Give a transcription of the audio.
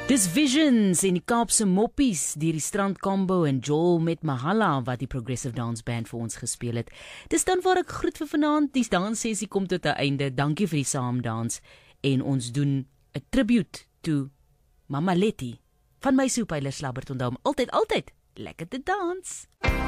Dis Visions en die Kaapse Moppies, die Strand Combo en Joel met Mahala wat die Progressive Dance Band vir ons gespeel het. Dis dan waar ek groet vir vanaand. Die danssessie kom tot 'n einde. Dankie vir die saamdans en ons doen 'n tribute to Mama Letty van my Soepyler Slabbert. Onthou om altyd lekker te dans.